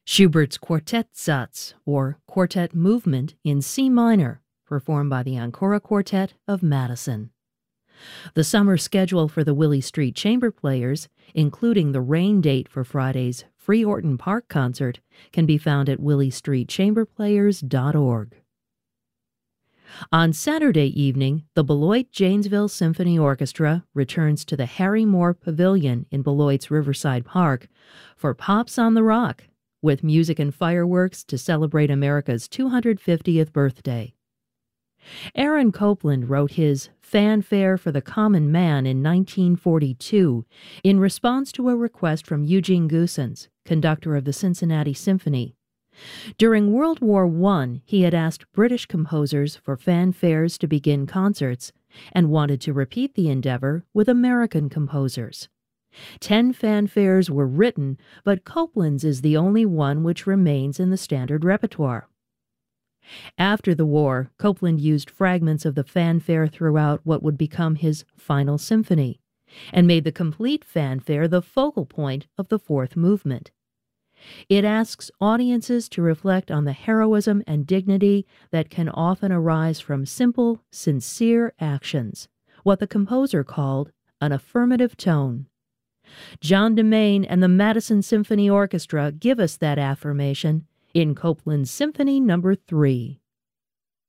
Schubert's Quartet Satz, or Quartet Movement in C minor, performed by the Ancora Quartet of Madison. The summer schedule for the Willie Street Chamber Players, including the rain date for Friday's Free Orton Park concert, can be found at williestreetchamberplayers.org. On Saturday evening, the Beloit Janesville Symphony Orchestra returns to the Harry Moore Pavilion in Beloit's Riverside Park for Pops on the Rock, with music and fireworks to celebrate America's 250th birthday. Aaron Copland wrote his Fanfare for the Common Man in 1942 in response to a request from Eugene Goosens, conductor of the Cincinnati Symphony. During World War I, he had asked British composers for fanfares to begin concerts and wanted to repeat the endeavor with American composers. 10 fanfares were written, but Copland's is the only one which remains in the standard repertoire. After the war, Copland used fragments of the fanfare throughout what would become his final symphony, and made the complete fanfare the focal point of the fourth movement. It asks audiences to reflect on the heroism and dignity that can often arise from simple, sincere actions, what the composer called an affirmative tone. John DeMain and the Madison Symphony Orchestra give us that affirmation in Copland's Symphony No. 3.